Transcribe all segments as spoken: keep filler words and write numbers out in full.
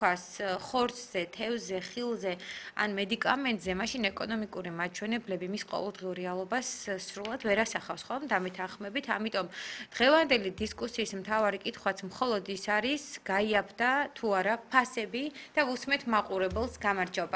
ხორცზე, თევზზე, ხილზე ან მედიკამენტზე, მაშინ ეკონომიკური მაჩვენებლები მის ყოველდღიურ რეალობას სრულად ვერ ასახავს, ხომ? დამით ახმებით, ამიტომ დღევანდელი დისკუსიის მთავარი კითხვაც მხოლოდ ის არის, გაიაფდა თუ არა ფასები და ვუსმენთ მაყურებელს. გამარჯობა.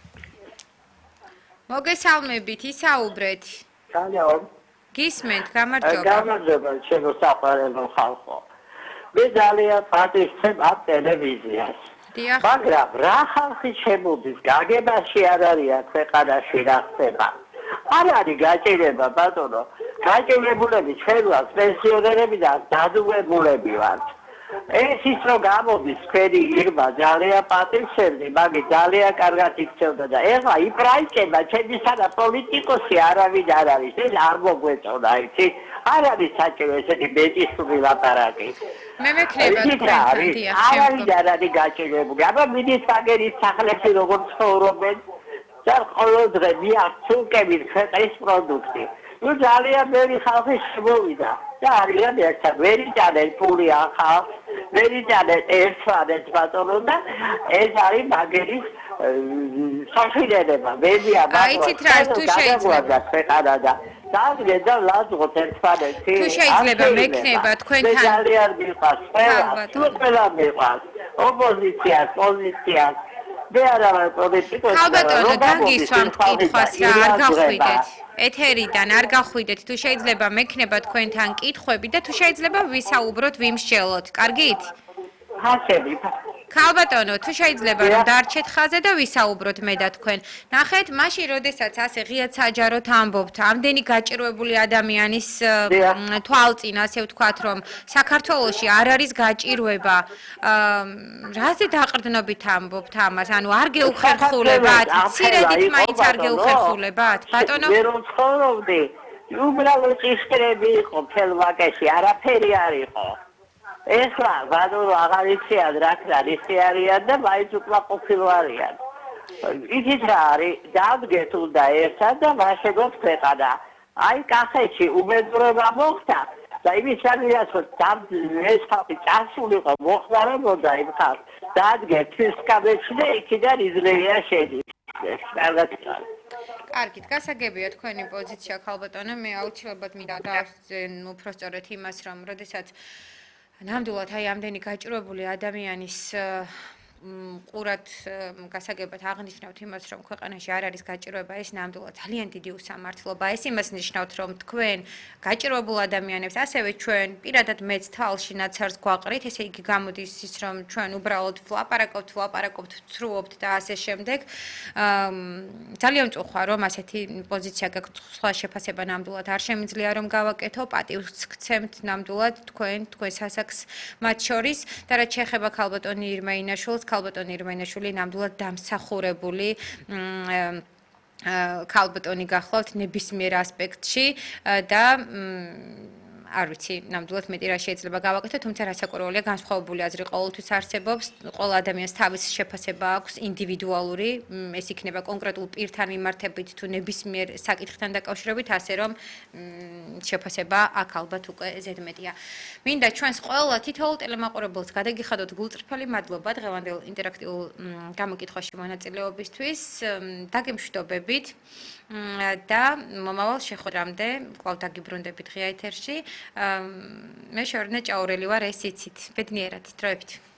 მოგესალმებით, ისაუბრეთ. სალამ. გისმენთ, გამარჯობა. გამარჯობა, ჩემო საყვარელო ხალხო. მე ძალიან პატრიცხებ ამ ტელევიზიას. მაგრამ რა ხალხი შემოდის გაგებაში არ არის ქვეყანაში რა ხდება. არ არის გაჭირება ბატონო. გაჭირებულები ჩვენ ვართ, პენსიონერები და დადუებულები ვართ. ეს ის რომ გამოდის თქვენი ირმა ძალიან პატრიცხებდი, მაგის ძალიან კარგად იქცევდა და ეხლა იპრაიკება ჩემისანა პოლიტიკოსი არავინ არ არის. ეს არ მოგვეწონა, იცი? არ არის საჭირო ესეთი მეტისული ლაპარაკი. მე მექნება თქვენთან, დიახ, არავინ არ არის გაჭირებული. აბა მინისტრების სახლებში როგორ ცხოვრობენ და ყოველ დღე მიაღწევენ ქვეყნის პროდუქტი. ნუ ძალიან ბევრი ხალხი შემოვიდა და არიან ერთად ვერ იჭანენ პული ახალ, ვერ იჭანენ ერთმანეთს ბატონო და ეს არის მაგერის საშინელება. მედია აიცით რა თუ შეიძლება ქვეყანა და დაგრე და ლაზღოთ ერთმანეთს. თუ შეიძლება მექნება თქვენთან ძალიან მიყვარს, ყველა მიყვარს. ოპოზიციას, პოზიციას მე არა ვარ პოლიტიკოსი. ხალბატონო, დაგისვამთ კითხვას რა, არ გახვიდეთ. ეთერიდან არ გახვიდეთ, თუ შეიძლება მექნება თქვენთან კითხვები და თუ შეიძლება ვისაუბროთ, ვიმსჯელოთ. კარგით? ხასები. ხალბატონო, თუ შეიძლება რომ დარჩეთ ხაზე და ვისაუბროთ მე და თქვენ. ნახეთ, მაშინ როდესაც ასე ღიად საჯაროდ ამბობთ, ამდენი გაჭირვებული ადამიანის თვალწინ, ასე ვთქვათ, რომ საქართველოში არ არის გაჭირვება, რაზე დაყრდნობით ამბობთ ამას? ანუ არ გეუხერხულებათ, მცირედით მაინც არ გეუხერხულებათ, ბატონო? მე რომ ცხოვრობდი, უბრალოდ ჭიშკრები იყო მთელ ვაკეში, არაფერი არ იყო. ეხლა ბატონო აღარ იციან რა ქრალისი არიან და მაინც უკმა ყოფილო არიან. იცით რა არის? დადგეთ უნდა ერთად და ვაშეგოთ ქვეყანა. აი კახეთში უბედურება მოხდა და იმის შანიას რომ ეს ხალხი წასულიყო მოხმარებოდა იმ ხალხს. დადგეთ ფისკაბეში და იქიდან იზრეია შედის. კარგად არის. კარგით, გასაგებია თქვენი პოზიცია ხალბატონო, მე აუცილებლად მინდა დავსწრენ უბრალოდ იმას, რომ როდესაც ნამდვილად აი ამდენი გაჭირვებული ადამიანის ყურად გასაგებად აღნიშნავთ იმას, რომ ქვეყანაში არ არის გაჭირვება, ეს ნამდვილად ძალიან დიდი უსამართლობა. ეს იმას ნიშნავთ, რომ თქვენ გაჭირვებულ ადამიანებს, ასევე ჩვენ პირადად მეც თვალში ნაცარს გვაყრით, ესე იგი გამოდის ის, რომ ჩვენ უბრალოდ ვლაპარაკობთ, ვლაპარაკობთ, ვცრუობთ და ასე შემდეგ. ძალიან მწუხვა, რომ ასეთი პოზიცია გაქვთ, სხვა შეფასება ნამდვილად არ შემიძლია რომ გავაკეთო, პატივს გცემთ ნამდვილად თქვენ, თქვენს ასაკს მათ შორის და რაც შეეხება ხალბატონი ირმეინაშვილს, ხალბატონი ირმეინაშვილი ნამდვილად დამსახურებული ხალბატონი გახლავთ ნებისმიერ ასპექტში და არ ვიცი, ნამდვილად მეტი რა შეიძლება გავაკეთო, თუმცა რასაკვირველია, განსხვავებული აზრი ყოველთვის არსებობს, ყველა ადამიანს თავისი შეფასება აქვს, ინდივიდუალური, ეს იქნება კონკრეტულ პირთან მიმართებით თუ ნებისმიერ საკითხთან დაკავშირებით, ასე რომ შეფასება აქ ალბათ უკვე ზედმეტია. მინდა ჩვენს ყველა თითოეულ ტელემაყურებელს გადაგიხადოთ გულწრფელი მადლობა დღევანდელ ინტერაქტიულ გამოკითხვაში მონაწილეობისთვის, დაგემშვიდობებით და მომავალ შეხვედრამდე კვლავ დაგიბრუნდებით ღია ეთერში. მე შორნე ჭაურელი ვარ, ეს იცით. ბედნიერად, დროებით.